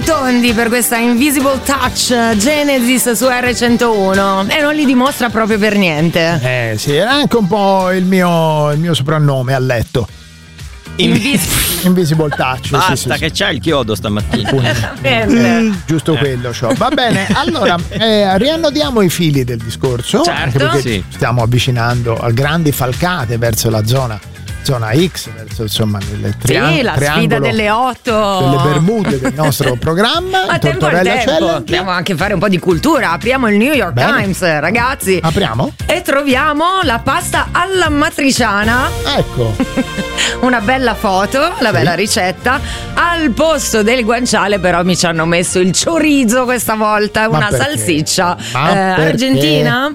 tondi per questa Invisible Touch Genesis su R101 e non li dimostra proprio per niente. Sì, era anche un po' il mio soprannome a letto. Invisible Touch. Basta, che c'ha il chiodo stamattina. Giusto quello c'ho. Va bene, allora riannodiamo i fili del discorso, certo, anche perché stiamo avvicinando a grandi falcate verso la zona X, verso insomma il la sfida delle 8 delle Bermude del nostro programma. A tempo al tempo dobbiamo anche fare un po' di cultura. Apriamo il New York Times, ragazzi. Apriamo e troviamo la pasta alla matriciana. Ecco una bella foto, la bella ricetta. Al posto del guanciale però mi ci hanno messo il chorizo questa volta. Una salsiccia argentina,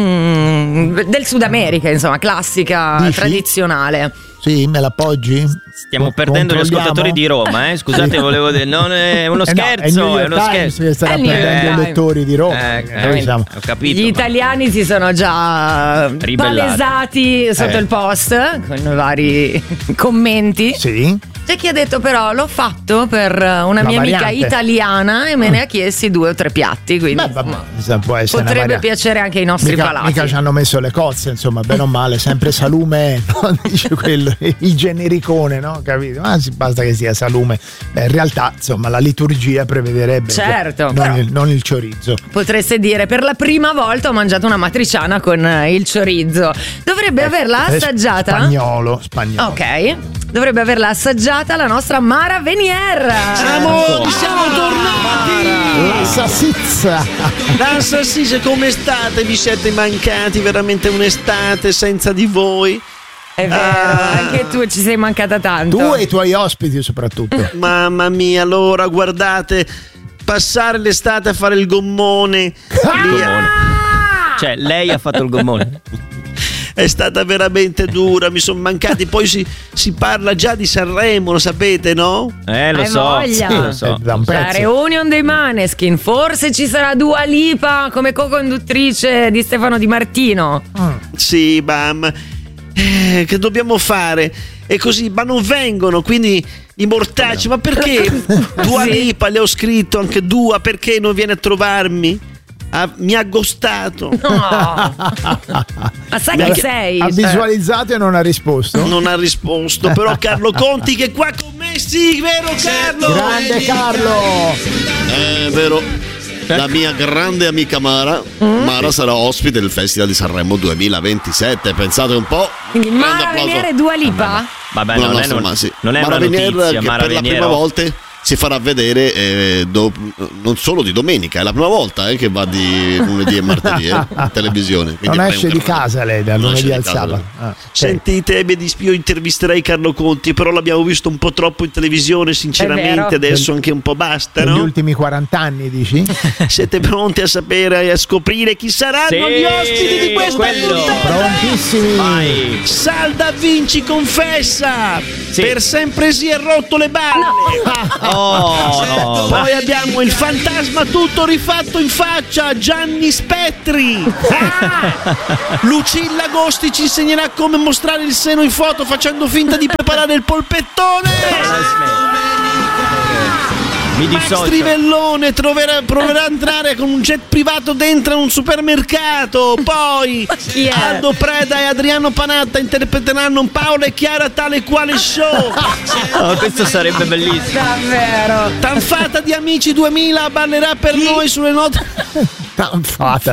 del Sud America, insomma, classica, tradizionale. Sì, me l'appoggi? Stiamo perdendo gli ascoltatori di Roma, Scusate, volevo dire, non è uno scherzo, è uno scherzo. Che starà perdendo i lettori di Roma. Ho capito. Gli italiani si sono già palesati sotto il post con i vari commenti. Sì. C'è chi ha detto però l'ho fatto per una mia amica italiana e me ne ha chiesti 2 o 3 piatti, quindi può essere potrebbe piacere anche ai nostri palati. Mica ci hanno messo le cozze, insomma, bene o male, sempre salume, no? Dice quello, il genericone, no? Capito? Basta che sia salume. Beh, in realtà, insomma, la liturgia prevederebbe non il chorizo. Potreste dire, per la prima volta ho mangiato una matriciana con il chorizo. Dovrebbe averla assaggiata. Spagnolo. Ok. Dovrebbe averla assaggiata la nostra Mara Venier. Amori, siamo tornati! La salsiccia, come state? Vi siete mancati veramente un'estate senza di voi? È vero, anche tu ci sei mancata tanto. Tu e i tuoi ospiti soprattutto. Mamma mia, allora guardate, passare l'estate a fare il gommone. Cioè, lei ha fatto il gommone. È stata veramente dura, mi sono mancati. Poi si parla già di Sanremo, lo sapete, no? Lo so. La reunion dei Maneskin. Forse ci sarà Dua Lipa come co-conduttrice di Stefano Di Martino. Sì, bam. Che dobbiamo fare? E così, ma non vengono, quindi i mortacci. Ma perché? Dua Lipa, le ho scritto anche Dua, perché non viene a trovarmi? Mi ha ghostato. No. Ma sai che sei? Ha visualizzato e non ha risposto? Non ha risposto. Però Carlo Conti che è qua con me. Sì, vero Carlo? Grande Carlo. È vero. La mia grande amica Mara sarà ospite del Festival di Sanremo 2027. Pensate un po'. Quindi Mara Venier e Dua Lipa? Vabbè, non è Mara una notizia. Mara per la prima volta si farà vedere non solo di domenica, è la prima volta che va di lunedì e martedì in televisione. Non esce di casa lei dal lunedì al sabato. Sentite, io intervisterei Carlo Conti, però l'abbiamo visto un po' troppo in televisione, sinceramente. Adesso anche un po' basta, no? Negli ultimi 40 anni, dici? Siete pronti a sapere e a scoprire chi saranno gli ospiti di questa puntata? Prontissimi. Vai. Sal Da Vinci confessa per sempre si è rotto le balle. No. Poi abbiamo il fantasma tutto rifatto in faccia, Gianni Spettri. Lucilla Agosti ci insegnerà come mostrare il seno in foto facendo finta di preparare il polpettone. Max Trivellone proverà a entrare con un jet privato dentro un supermercato. Poi Aldo Preda e Adriano Panatta interpreteranno Paola e Chiara tale quale show. Questo sarebbe bellissimo. Davvero. Tanfata di Amici 2000 ballerà per noi sulle note. Tanfata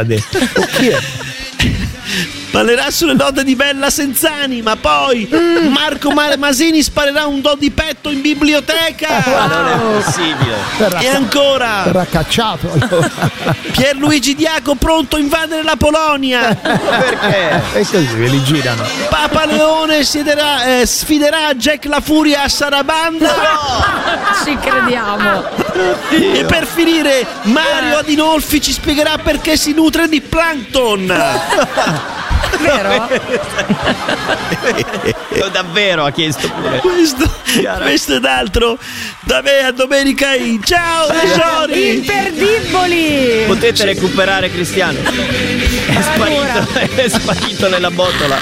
ballerà sulle note di Bella Senzanima. Poi Marco Masini sparerà un do di petto in biblioteca. Non è possibile. E ancora verrà cacciato allora. Pierluigi Diaco pronto a invadere la Polonia. Perché? E così ve li girano. Papa Leone sfiderà Jack La Furia a Sarabanda. Ci crediamo. E per finire Mario Adinolfi ci spiegherà perché si nutre di plankton. Vero? Davvero ha chiesto pure. Questo ed altro da me a Domenica In. Ciao tesori imperdibili. Potete recuperare Cristiano. È sparito nella botola.